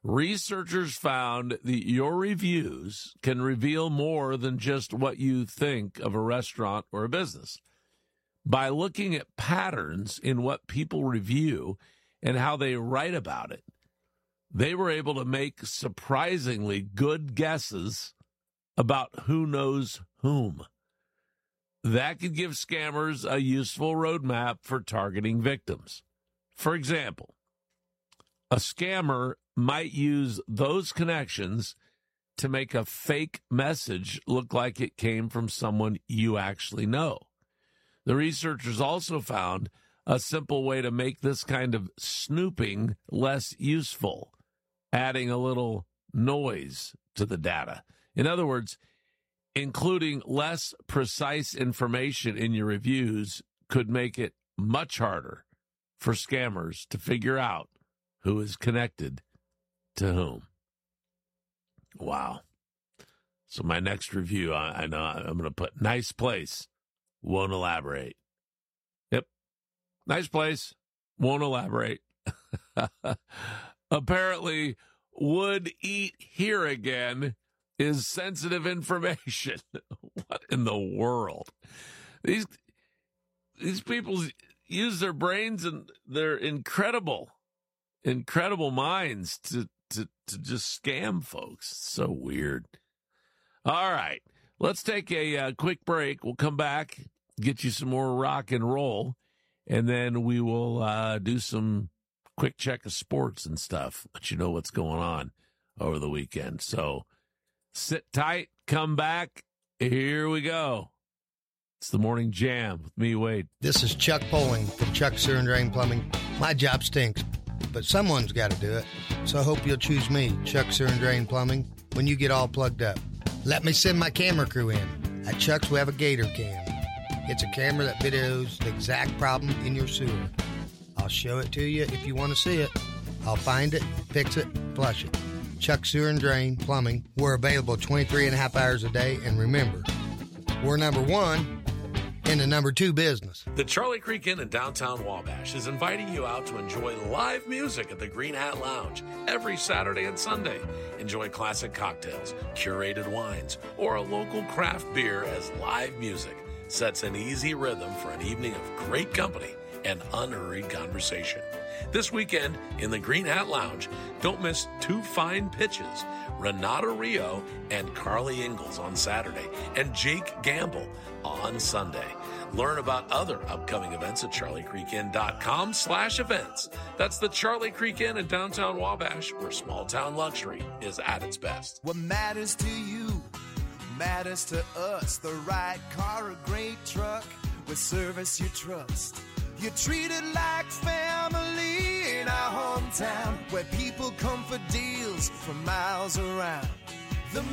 Researchers found that your reviews can reveal more than just what you think of a restaurant or a business. By looking at patterns in what people review and how they write about it, they were able to make surprisingly good guesses about who knows whom. That could give scammers a useful roadmap for targeting victims. For example, a scammer might use those connections to make a fake message look like it came from someone you actually know. The researchers also found a simple way to make this kind of snooping less useful, adding a little noise to the data. In other words, including less precise information in your reviews could make it much harder for scammers to figure out who is connected to whom. Wow. So my next review, I know I'm going to put nice place, won't elaborate. Yep. Nice place, won't elaborate. Apparently, would eat here again is sensitive information. What in the world? These people use their brains and their incredible minds to just scam folks. It's so weird. All right, let's take a quick break. We'll come back, get you some more rock and roll, and then we will do some quick check of sports and stuff, let you know what's going on over the weekend. So sit tight, come back. Here we go. It's the Morning Jam with me, Wade. This is Chuck Poling from Chuck Sewer and Drain Plumbing. My job stinks, but someone's got to do it. So I hope you'll choose me, Chuck Sewer and Drain Plumbing, when you get all plugged up. Let me send my camera crew in. At Chuck's, we have a Gator Cam. It's a camera that videos the exact problem in your sewer. I'll show it to you if you want to see it. I'll find it, fix it, flush it. Chuck Sewer and Drain Plumbing. We're available 23 and a half hours a day. And remember, we're number one in the number two business. The Charlie Creek Inn in downtown Wabash is inviting you out to enjoy live music at the Green Hat Lounge every Saturday and Sunday. Enjoy classic cocktails, curated wines, or a local craft beer as live music sets an easy rhythm for an evening of great company and unhurried conversation. This weekend in the Green Hat Lounge, don't miss two fine pitches, Renato Rio and Carly Ingalls on Saturday, and Jake Gamble on Sunday. Learn about other upcoming events at charliecreekin.com/events. That's the Charlie Creek Inn in downtown Wabash, where small town luxury is at its best. What matters to you matters to us. The right car, a great truck with service you trust. You're treated like family in our hometown, where people come for deals from miles around.